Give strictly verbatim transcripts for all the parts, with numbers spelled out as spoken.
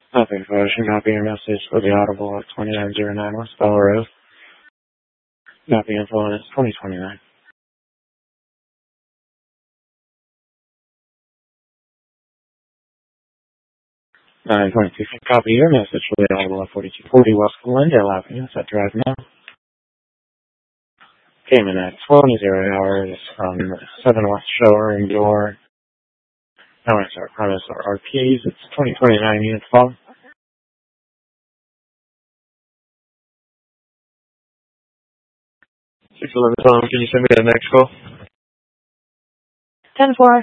Nothing for should not be your message for the audible at twenty-nine oh nine West Bell Road. Not being influenced twenty twenty-nine. nine twenty-two. Copy your message for the audible at forty-two forty West Glendale Avenue. Set drive now. Came in at twenty hours from seven West Shore and door. Now I start premise or R Ps. It's twenty twenty-nine units long. six eleven Tom, can you send me the next call? ten four.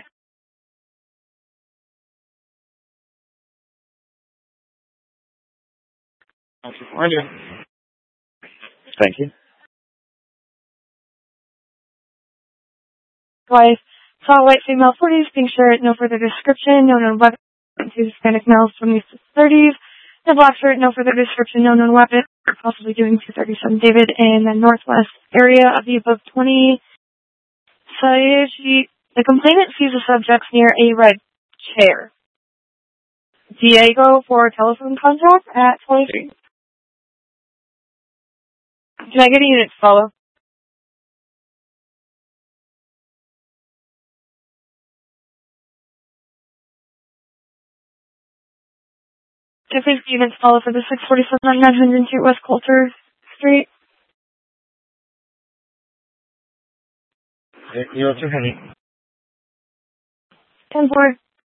Thank you. Wife, tall white female forties, pink shirt, no further description, no known weapon, two Hispanic males from the thirties, the black shirt, no further description, no known weapon, possibly doing two thirty-seven David in the northwest area of the above twenty. So she, the complainant sees the subjects near a red chair. Diego for telephone contact at twenty-three. Can I get a unit to follow? Can I please get units to follow for the six forty-seven nine oh two West Coulter Street? You're too heavy. ten four.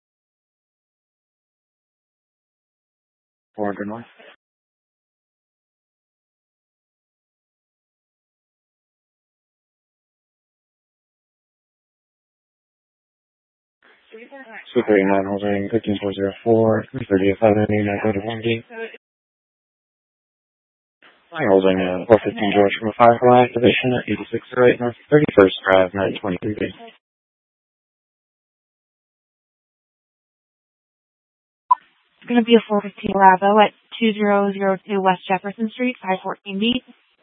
Four, good morning. two thirty-nine, holding fifteen four oh four, three thirty-five seventy, nine thirty-one D. I'm holding uh, four fifteen George from a Firefly activation at eighty-six oh eight North thirty-first Drive, nine twenty-three B. It's going to be a four fifteen Bravo at two thousand two West Jefferson Street, five fourteen B.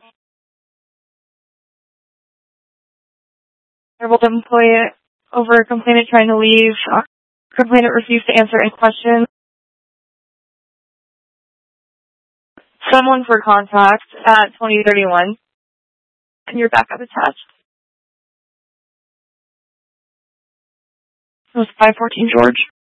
Verbal employee over a complainant trying to leave. Uh, complainant refused to answer any questions. Someone for contact at twenty thirty-one. And your backup attached. It was five fourteen George.